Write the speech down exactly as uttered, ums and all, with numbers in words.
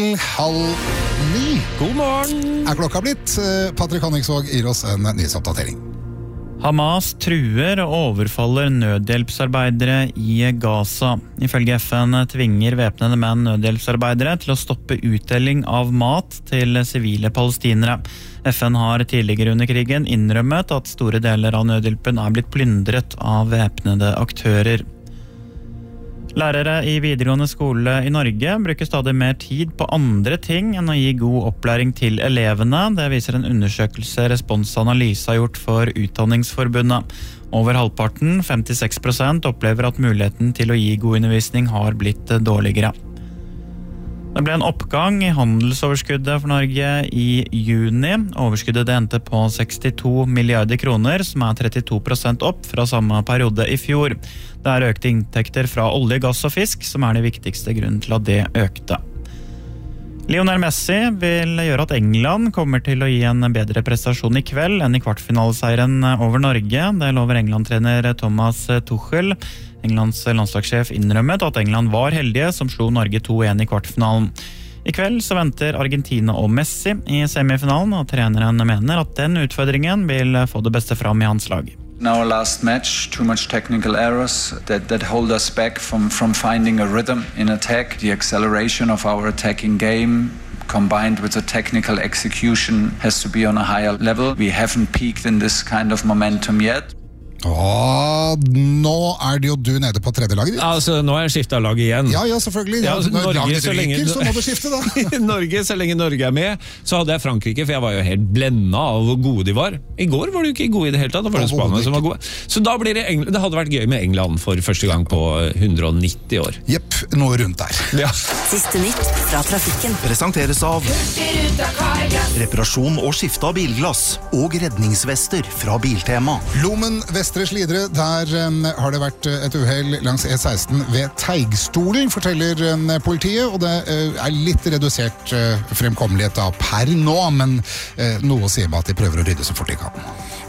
Halv ni. God morgen! Er klokka blitt? Patrick Honningsvåg gir oss en nyhetsoppdatering. Hamas truer og overfaller nødhjelpsarbeidere i Gaza. Ifølge F N tvinger væpnede menn nødhjelpsarbeidere til å stoppe utdeling av mat til sivile palestinere. F N har tidligere under krigen innrømmet at store deler av nødhjelpen er blitt plyndret av væpnede aktører. Lærere i videregående skole i Norge bruker stadig mer tid på andre ting enn å gi god opplæring til elevene. Det viser en undersøkelse Respons Analyse har gjort for Utdanningsforbundet. Over halvparten, femtiseks prosent, opplever at muligheten til å gi god undervisning har blitt dårligere. Det ble en oppgang i handelsoverskuddet for Norge i juni. Overskuddet det endte på sekstito milliarder kroner, som er trettito prosent opp fra samme periode i fjor. Det er økte inntekter fra olje, gass og fisk, som er det viktigste grunnen til at det økte. Lionel Messi vil gjøre at England kommer til å gi en bedre prestasjon i kveld enn i kvartfinaleseieren over Norge. Det lover England-trener Thomas Tuchel. Englands landslagssjef innrømmet at England var heldige som slo Norge to en i kvartfinalen. I kveld så venter Argentina og Messi i semifinalen, og treneren mener at den utfordringen vil få det beste fram i hans lag. In our last match, too much technical errors that, that hold us back from, from finding a rhythm in attack. The acceleration of our attacking game combined with the technical execution has to be on a higher level. We haven't peaked in this kind of momentum yet. Åh, nå er det jo du nede på tredje laget ditt. Altså, nå er jeg skiftet lag igjen. Ja, ja, selvfølgelig. Ja, altså, Når Norge, laget så lenge, ryker, så må du skifte da. Norge, så lenge Norge er med, så hadde jeg Frankrike, for jeg var jo helt blendet av hvor gode de var. I går var de jo ikke gode i det hele tatt, da var det Spania som var gode. Så da blir det England. Det hadde vært gøy med England for første gang på hundre og nitti år. Jepp, noe rundt der. Ja. Siste nytt fra trafikken. Presenteres av reparasjon og skifte av bilglass og redningsvester fra Biltema. Lomen Vestre Slidre, der um, har det vært et uhell langs E seksten ved Teigstolen, forteller um, politiet, og det uh, er litt redusert uh, fremkommelighet da per nå, men uh, noe sier meg at de prøver å rydde så fort de kan.